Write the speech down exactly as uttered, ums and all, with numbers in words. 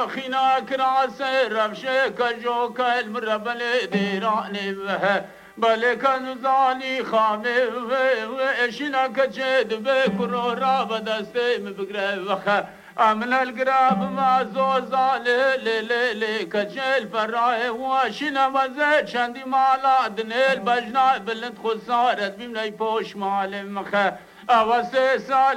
خينا كراسي رفشي كجوك المربل ديراني به بلك نزاني خامي وإشنا كجد بكرو راب دستي مبقري وخا أمن القراب ما زوزا لي لي لي لي كجل فراي واشنا وزيد شندي مالا دنيل بجنا بلند خسارت بمني بوش مالي مخا أوسي سال